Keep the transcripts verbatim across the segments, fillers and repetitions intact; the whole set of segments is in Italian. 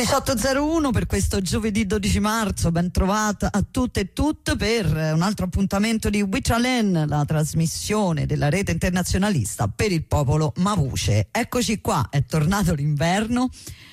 diciotto e zero uno per questo giovedì dodici marzo, ben trovata a tutte e tutte per un altro appuntamento di Wichalen, la trasmissione della rete internazionalista per il popolo Mapuche. Eccoci qua, è tornato l'inverno,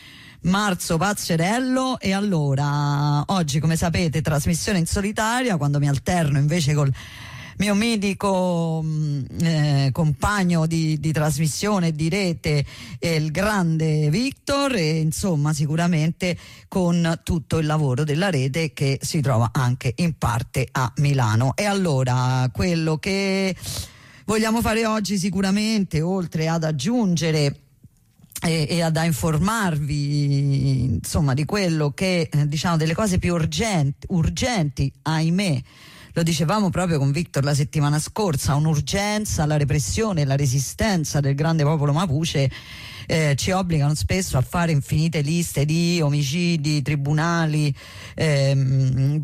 marzo pazzerello, e allora oggi, come sapete, trasmissione in solitaria, quando mi alterno invece col mio mitico eh, compagno di, di trasmissione di rete, eh, il grande Victor, e insomma sicuramente con tutto il lavoro della rete che si trova anche in parte a Milano. E allora quello che vogliamo fare oggi sicuramente, oltre ad aggiungere E, e ad informarvi insomma di quello che eh, diciamo delle cose più urgenti, urgenti ahimè, lo dicevamo proprio con Victor la settimana scorsa, un'urgenza, la repressione e la resistenza del grande popolo Mapuche eh, ci obbligano spesso a fare infinite liste di omicidi, tribunali, ehm,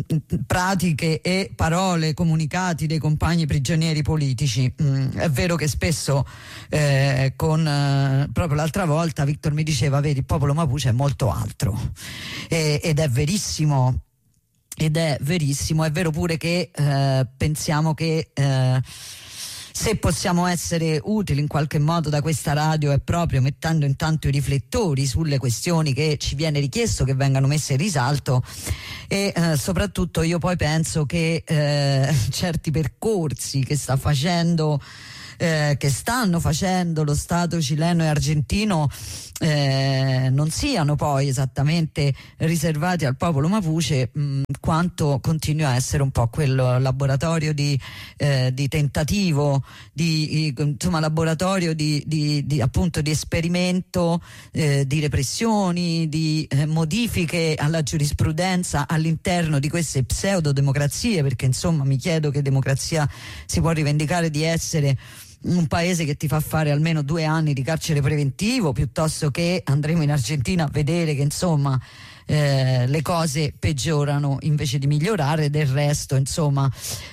pratiche e parole, comunicati dei compagni prigionieri politici. Mm, è vero che spesso eh, con eh, proprio l'altra volta Victor mi diceva, vedi, il popolo Mapuche è molto altro, e, ed è verissimo. Ed è verissimo, è vero pure che eh, pensiamo che eh, se possiamo essere utili in qualche modo da questa radio è proprio mettendo intanto i riflettori sulle questioni che ci viene richiesto che vengano messe in risalto, e eh, soprattutto io poi penso che eh, certi percorsi che sta facendo Eh, che stanno facendo lo Stato cileno e argentino eh, non siano poi esattamente riservati al popolo Mapuche, mh, quanto continua a essere un po' quel laboratorio di, eh, di tentativo, di insomma laboratorio di, di, di appunto di esperimento, eh, di repressioni, di eh, modifiche alla giurisprudenza all'interno di queste pseudodemocrazie, perché insomma mi chiedo che democrazia si può rivendicare di essere un paese che ti fa fare almeno due anni di carcere preventivo, piuttosto che andremo in Argentina a vedere che insomma eh, le cose peggiorano invece di migliorare. Del resto insomma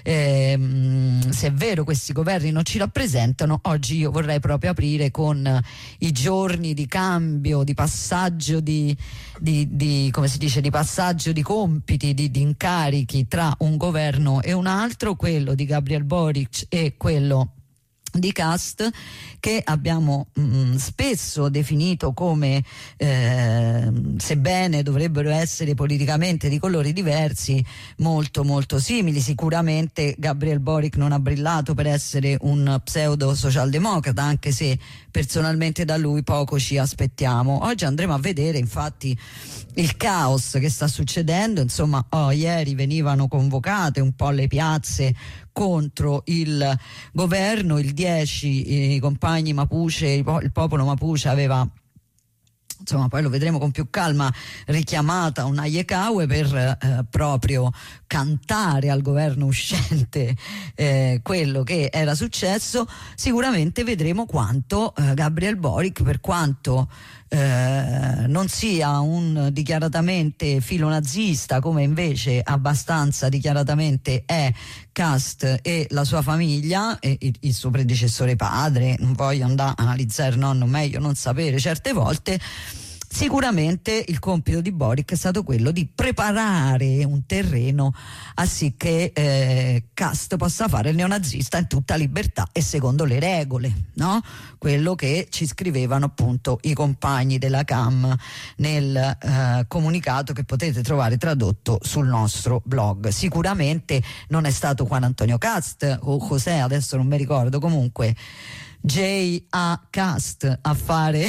ehm, se è vero questi governi non ci rappresentano, oggi io vorrei proprio aprire con i giorni di cambio, di passaggio di, di, di come si dice, di passaggio di compiti, di, di incarichi tra un governo e un altro, quello di Gabriel Boric e quello di Cast, che abbiamo mh, spesso definito come eh, sebbene dovrebbero essere politicamente di colori diversi, molto molto simili. Sicuramente Gabriel Boric non ha brillato per essere un pseudo socialdemocrata, anche se personalmente da lui poco ci aspettiamo. Oggi andremo a vedere infatti il caos che sta succedendo, insomma oh, ieri venivano convocate un po' le piazze contro il governo, il dieci i compagni Mapuche, il popolo Mapuche aveva, insomma poi lo vedremo con più calma, richiamata una Yekawe per eh, proprio cantare al governo uscente eh, quello che era successo. Sicuramente vedremo quanto eh, Gabriel Boric, per quanto eh, non sia un dichiaratamente filonazista come invece abbastanza dichiaratamente è Cast e la sua famiglia e il, il suo predecessore padre, non voglio andare a analizzare, no, no, meglio non sapere certe volte. Sicuramente il compito di Boric è stato quello di preparare un terreno assicché eh, Cast possa fare il neonazista in tutta libertà e secondo le regole, no? Quello che ci scrivevano appunto i compagni della C A M nel eh, comunicato che potete trovare tradotto sul nostro blog. Sicuramente non è stato Juan Antonio Cast o José, adesso non mi ricordo, comunque J A Cast a fare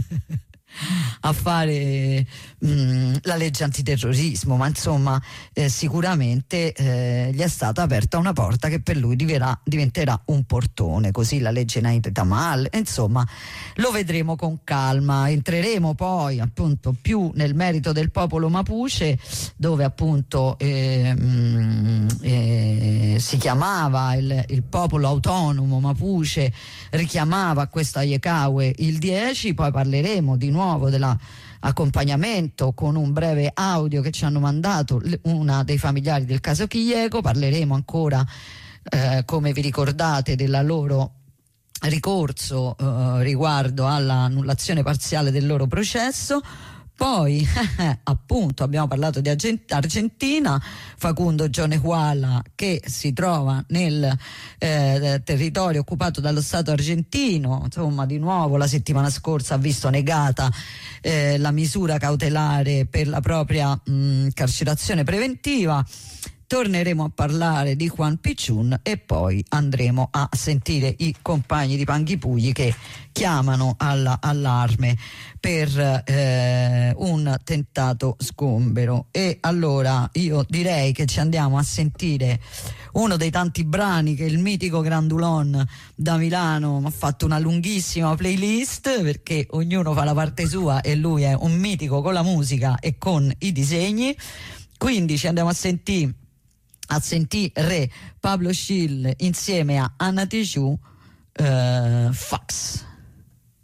a fare mh, la legge antiterrorismo, ma insomma eh, sicuramente eh, gli è stata aperta una porta che per lui diventerà, diventerà un portone, così la legge Nair Tamal, insomma lo vedremo con calma. Entreremo poi appunto più nel merito del popolo Mapuche, dove appunto eh, mh, eh, si chiamava il, il popolo autonomo Mapuche, richiamava a questa Yekawe il dieci. Poi parleremo di nuovo dell'accompagnamento con un breve audio che ci hanno mandato una dei familiari del caso Chieco. Parleremo ancora eh, come vi ricordate della loro ricorso eh, riguardo all'annullazione parziale del loro processo. Poi appunto abbiamo parlato di Argentina, Facundo Gionehuala che si trova nel eh, territorio occupato dallo Stato argentino, insomma di nuovo la settimana scorsa ha visto negata eh, la misura cautelare per la propria mh, carcerazione preventiva. Torneremo a parlare di Juan Pichun e poi andremo a sentire i compagni di Panghipugli che chiamano alla, allarme per eh, un tentato sgombero. E allora io direi che ci andiamo a sentire uno dei tanti brani che il mitico Grandulon da Milano mi ha fatto una lunghissima playlist, perché ognuno fa la parte sua e lui è un mitico con la musica e con i disegni. Quindi ci andiamo a sentire a sentire Pablo Schill insieme a Anna Tijoux, uh, Fax.